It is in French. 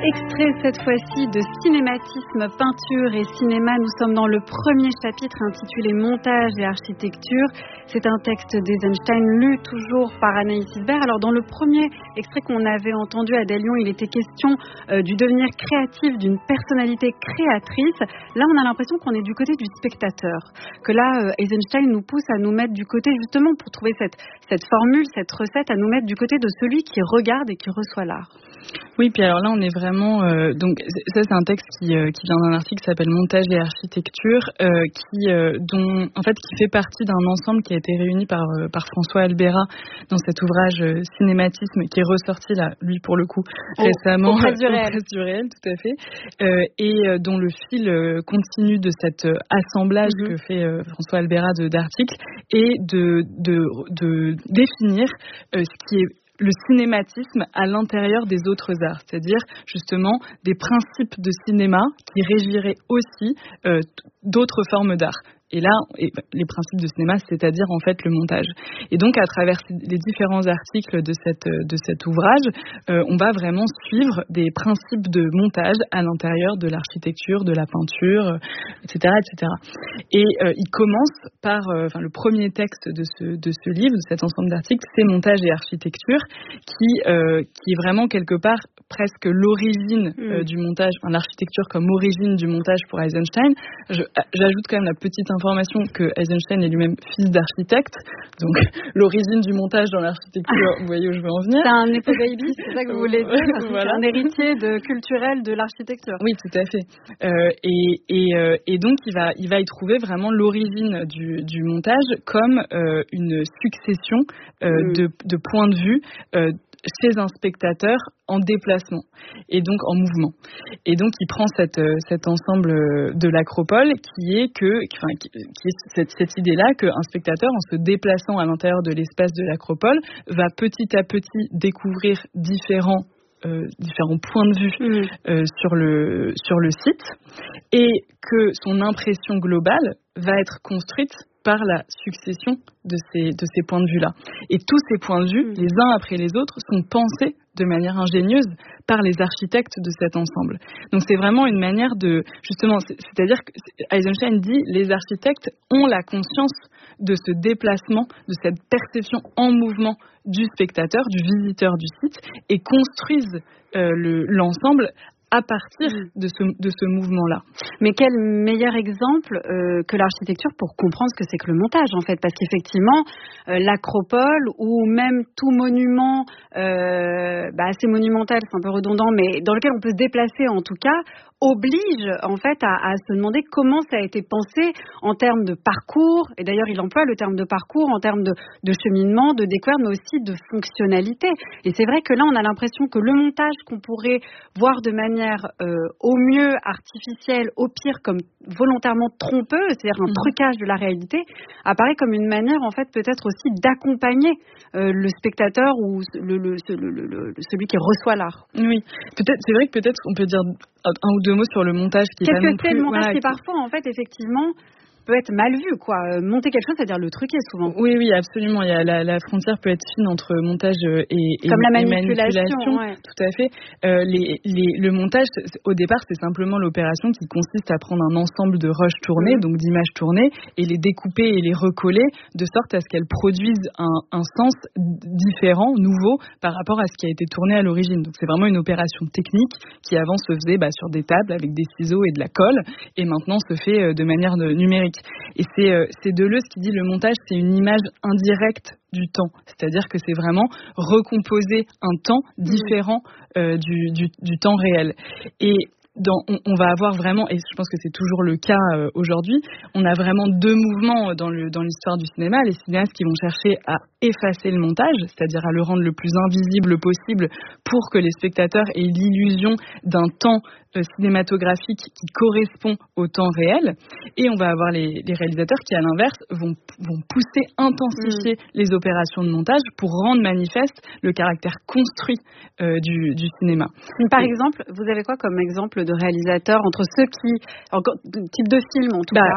Extrait cette fois-ci de Cinématisme, peinture et cinéma. Nous sommes dans le premier chapitre intitulé Montage et architecture. C'est un texte d'Eisenstein lu toujours par Anaïs Hilbert. Alors dans le premier extrait qu'on avait entendu à Adèle Lyon, il était question du devenir créatif d'une personnalité créatrice. Là on a l'impression qu'on est du côté du spectateur. Que là Eisenstein nous pousse à nous mettre du côté justement pour trouver cette formule, cette recette, à nous mettre du côté de celui qui regarde et qui reçoit l'art. Oui, puis alors là, on est vraiment... donc ça, c'est un texte qui vient d'un article qui s'appelle Montage et architecture, qui fait partie d'un ensemble qui a été réuni par François Albera dans cet ouvrage Cinématisme, qui est ressorti, là, lui, pour le coup, récemment. Au Presse du réel. Du réel, tout à fait. Et dont le fil continu de cet assemblage que fait François Albera d'articles est de définir ce qui est le cinématisme à l'intérieur des autres arts, c'est-à-dire justement des principes de cinéma qui régiraient aussi d'autres formes d'art. Et là, les principes de cinéma, c'est-à-dire en fait le montage. Et donc, à travers les différents articles de cet ouvrage, on va vraiment suivre des principes de montage à l'intérieur de l'architecture, de la peinture, etc., etc. Et il commence par, le premier texte de ce livre, de cet ensemble d'articles, c'est Montage et architecture, qui est vraiment quelque part presque l'origine du montage, l'architecture comme origine du montage pour Eisenstein. J'ajoute quand même la petite information que Eisenstein est lui-même fils d'architecte, donc l'origine du montage dans l'architecture, vous voyez où je veux en venir. C'est un Nepo baby, c'est ça que vous voulez dire, voilà. Un héritier culturel de l'architecture. Oui, tout à fait. Et donc il va y trouver vraiment l'origine du montage comme une succession de points de vue chez un spectateur en déplacement et donc en mouvement. Et donc il prend cet ensemble de l'Acropole qui est cette idée-là qu'un spectateur, en se déplaçant à l'intérieur de l'espace de l'Acropole, va petit à petit découvrir différents points de vue sur le site, et que son impression globale va être construite par la succession de ces points de vue-là. Et tous ces points de vue, les uns après les autres, sont pensés de manière ingénieuse par les architectes de cet ensemble. Donc c'est vraiment une manière de... Justement, c'est-à-dire que Eisenstein dit les architectes ont la conscience de ce déplacement, de cette perception en mouvement du spectateur, du visiteur du site, et construisent l'ensemble à partir de ce mouvement-là. Mais quel meilleur exemple que l'architecture pour comprendre ce que c'est que le montage, en fait. Parce qu'effectivement, l'Acropole ou même tout monument assez monumental, c'est un peu redondant, mais dans lequel on peut se déplacer en tout cas, oblige en fait à se demander comment ça a été pensé en termes de parcours, et d'ailleurs il emploie le terme de parcours en termes de cheminement, de découverte, mais aussi de fonctionnalité. Et c'est vrai que là on a l'impression que le montage qu'on pourrait voir de manière au mieux artificielle, au pire comme volontairement trompeuse, c'est-à-dire un trucage de la réalité, apparaît comme une manière en fait peut-être aussi d'accompagner le spectateur ou celui qui reçoit l'art. Oui, c'est vrai que peut-être on peut dire un ou deux mots sur le montage qui est pas non plus... Qu'est-ce que c'est le montage qui parfois, en fait, effectivement, peut être mal vu, quoi. Monter quelque chose, c'est-à-dire le truquer souvent. Oui, absolument. Il y a la frontière peut être fine entre montage et comme la manipulation. Ouais. Tout à fait. Le montage, au départ, c'est simplement l'opération qui consiste à prendre un ensemble de rushs tournés, donc d'images tournées, et les découper et les recoller de sorte à ce qu'elles produisent un sens différent, nouveau, par rapport à ce qui a été tourné à l'origine. Donc c'est vraiment une opération technique qui avant se faisait sur des tables avec des ciseaux et de la colle, et maintenant se fait de manière numérique. Et c'est Deleuze qui dit le montage, c'est une image indirecte du temps. C'est-à-dire que c'est vraiment recomposer un temps différent du temps réel. Et on va avoir vraiment, et je pense que c'est toujours le cas aujourd'hui, on a vraiment deux mouvements dans l'histoire du cinéma. Les cinéastes qui vont chercher à effacer le montage, c'est-à-dire à le rendre le plus invisible possible pour que les spectateurs aient l'illusion d'un temps cinématographique qui correspond au temps réel. Et on va avoir les réalisateurs qui, à l'inverse, vont pousser, intensifier les opérations de montage pour rendre manifeste le caractère construit du cinéma. Par exemple, vous avez quoi comme exemple de réalisateur entre ceux qui... type de film en tout cas